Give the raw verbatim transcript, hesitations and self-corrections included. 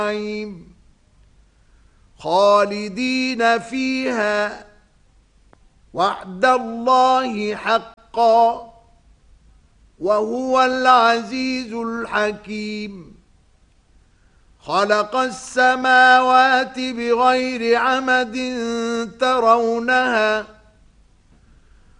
النعيم خالدين فيها وعد الله حقا وهو العزيز الحكيم خلق السماوات بغير عمد ترونها